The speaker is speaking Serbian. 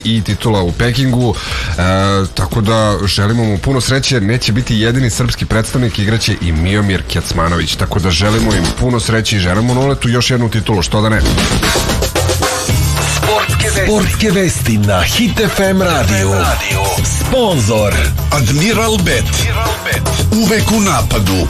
i titula u Pekingu, tako da želimo mu puno sreće. Neće biti jedini srpski predstavnik, igraće i Miomir Kecmanović, tako da želimo im puno sreće i želimo Noletu još jednu titulu, što da ne. Sportske vesti na Hit FM radiju. Sponzor Admiral Bet. Uvek u napadu,